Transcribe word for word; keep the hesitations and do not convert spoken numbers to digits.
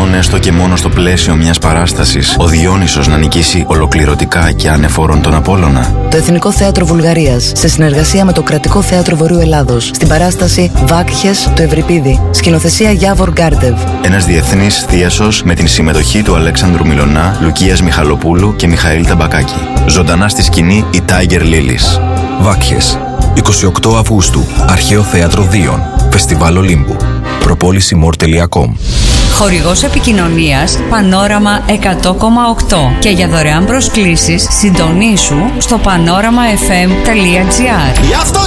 δυνατόν έστω και μόνο στο πλαίσιο μιας παράστασης ο Διόνυσος να νικήσει ολοκληρωτικά και ανεφόρον τον Απόλλωνα? Το Εθνικό Θέατρο Βουλγαρίας, σε συνεργασία με το Κρατικό Θέατρο Βορείου Ελλάδος, στην παράσταση Βάκχες του Ευρυπίδη, σκηνοθεσία Γιάβορ Γκάρντεβ. Ένας διεθνής θίασος με την συμμετοχή του Αλέξανδρου Μιλωνά, Λουκίας Μιχαλοπούλου και Μιχαήλ Ταμπακάκη. Ζωντανά στη σκηνή η Tiger Lilies. Βάκχες, εικοστή ογδόη Αυγούστου, Αρχαίο Θέατρο Δίων, Φεστιβάλ Ολύμπου. Προπόληση μορ τελεία κομ. Χορηγός επικοινωνίας Πανόραμα εκατό κόμμα οκτώ και για δωρεάν προσκλήσεις συντονίσου στο πανόραμα εφ εμ τελεία τζι άρ. Γι' αυτό